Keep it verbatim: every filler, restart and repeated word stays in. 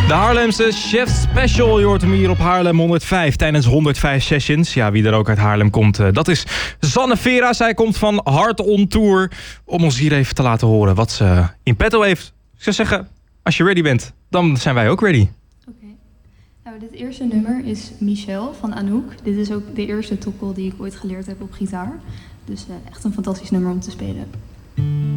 De Haarlemse Chef Special, je hoort hem hier op Haarlem honderdvijf tijdens honderdvijf Sessions. Ja, wie er ook uit Haarlem komt, dat is Zanne Vera. Zij komt van Hard on Tour om ons hier even te laten horen wat ze in petto heeft. Ik zou zeggen, als je ready bent, dan zijn wij ook ready. Oké. Okay. Nou, dit eerste nummer is Michel van Anouk. Dit is ook de eerste tokkel die ik ooit geleerd heb op gitaar. Dus uh, echt een fantastisch nummer om te spelen.